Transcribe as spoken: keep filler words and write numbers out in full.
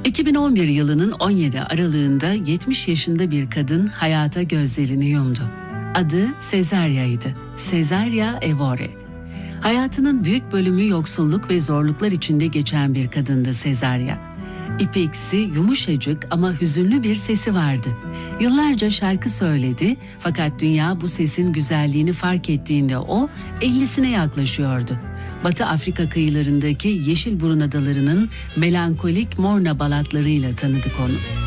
iki bin on bir yılının on yedi Aralığında yetmiş yaşında bir kadın hayata gözlerini yumdu. Adı Cesarya'ydı. Cesarya Evore. Hayatının büyük bölümü yoksulluk ve zorluklar içinde geçen bir kadındı Cesarya. İpeksi, yumuşacık ama hüzünlü bir sesi vardı. Yıllarca şarkı söyledi fakat dünya bu sesin güzelliğini fark ettiğinde o ellisine yaklaşıyordu. Batı Afrika kıyılarındaki Yeşilburun adalarının melankolik Morna balatlarıyla tanıdık onu.